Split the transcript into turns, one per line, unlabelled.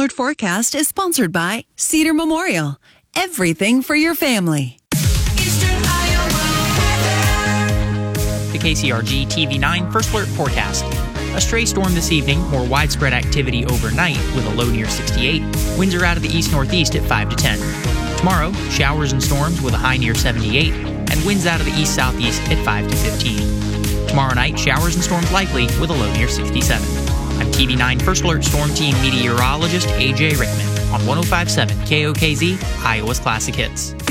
Alert forecast is sponsored by Cedar Memorial. Everything for your family.
Eastern Iowa weather.
The KCRG TV9 First Alert forecast. A stray storm this evening, more widespread activity overnight with a low near 68. Winds are out of the east-northeast at 5 to 10. Tomorrow, showers and storms with a high near 78, and winds out of the east-southeast at 5 to 15. Tomorrow night, showers and storms likely with a low near 67. I'm TV9 First Alert Storm Team meteorologist AJ Rickman on 105.7 KOKZ, Iowa's Classic Hits.